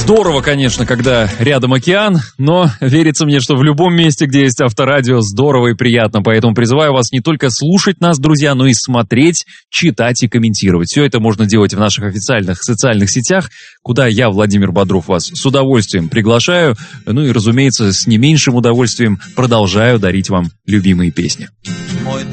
Здорово, конечно, когда рядом океан, но верится мне, что в любом месте, где есть авторадио, здорово и приятно. Поэтому призываю вас не только слушать нас, друзья, но и смотреть, читать и комментировать. Все это можно делать в наших официальных социальных сетях, куда я, Владимир Бодров, вас с удовольствием приглашаю. Ну и, разумеется, с не меньшим удовольствием продолжаю дарить вам любимые песни.